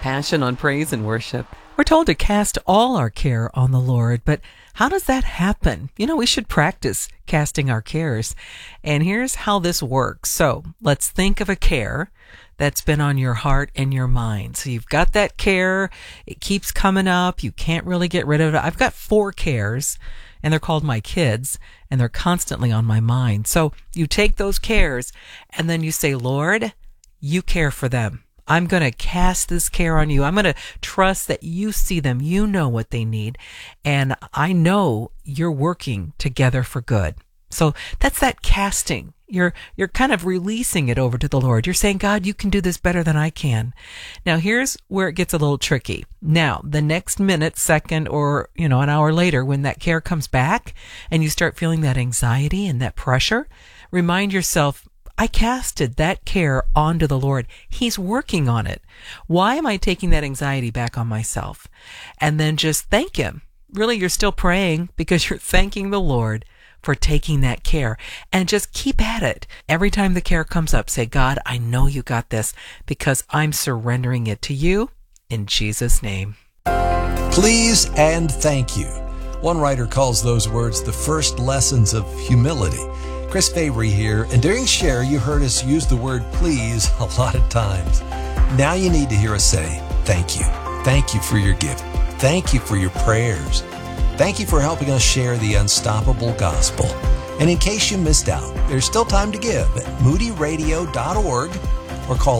Passion on Praise and Worship. We're told to cast all our care on the Lord, but how does that happen? We should practice casting our cares. And here's how this works. So let's think of a care that's been on your heart and your mind. So you've got that care. It keeps coming up. You can't really get rid of it. I've got 4 cares, and they're called my kids, and they're constantly on my mind. So you take those cares, and then you say, Lord, you care for them. I'm going to cast this care on you. I'm going to trust that you see them. You know what they need. And I know you're working together for good. So that's that casting. You're kind of releasing it over to the Lord. You're saying, God, you can do this better than I can. Now, here's where it gets a little tricky. Now, the next minute, second, or, an hour later, when that care comes back and you start feeling that anxiety and that pressure, remind yourself, I casted that care onto the Lord. He's working on it. Why am I taking that anxiety back on myself? And then just thank Him. Really, you're still praying because you're thanking the Lord for taking that care. And just keep at it. Every time the care comes up, say, God, I know you got this because I'm surrendering it to you in Jesus' name. Please and thank you. One writer calls those words the first lessons of humility. Chris Fabry here, and during Share, you heard us use the word please a lot of times. Now you need to hear us say, thank you. Thank you for your giving. Thank you for your prayers. Thank you for helping us share the unstoppable gospel. And in case you missed out, there's still time to give at moodyradio.org or call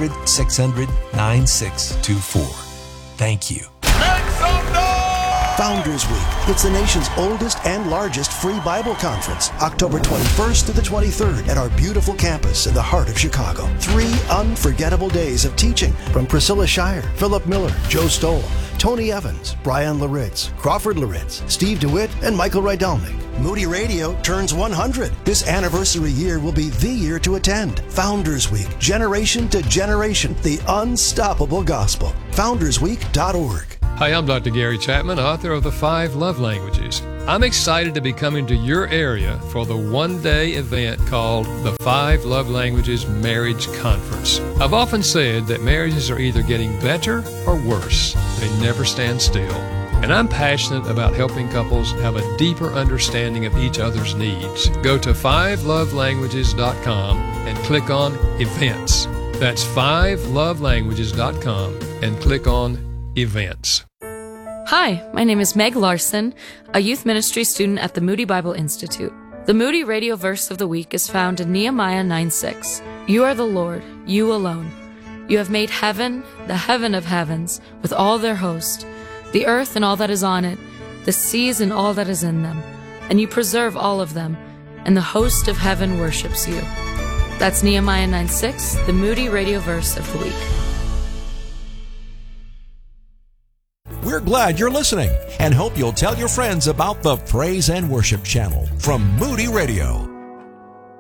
800-600-9624. Thank you. Founders Week. It's the nation's oldest and largest free Bible conference, October 21st through the 23rd at our beautiful campus in the heart of Chicago. 3 unforgettable days of teaching from Priscilla Shirer, Philip Miller, Joe Stoll, Tony Evans, Brian Laritz, Crawford Laritz, Steve DeWitt, and Michael Rydelnik. Moody Radio turns 100. This anniversary year will be the year to attend. Founders Week, generation to generation, the unstoppable gospel. FoundersWeek.org. Hi, I'm Dr. Gary Chapman, author of The 5 Love Languages. I'm excited to be coming to your area for the one-day event called the 5 Love Languages Marriage Conference. I've often said that marriages are either getting better or worse. They never stand still. And I'm passionate about helping couples have a deeper understanding of each other's needs. Go to 5lovelanguages.com and click on Events. That's 5lovelanguages.com and click on Events. Hi, my name is Meg Larson, a youth ministry student at the Moody Bible Institute. The Moody Radio Verse of the Week is found in Nehemiah 9:6. You are the Lord, you alone. You have made heaven, the heaven of heavens, with all their host, the earth and all that is on it, the seas and all that is in them, and you preserve all of them, and the host of heaven worships you. That's Nehemiah 9:6, the Moody Radio Verse of the Week. We're glad you're listening and hope you'll tell your friends about the Praise and Worship channel from Moody Radio.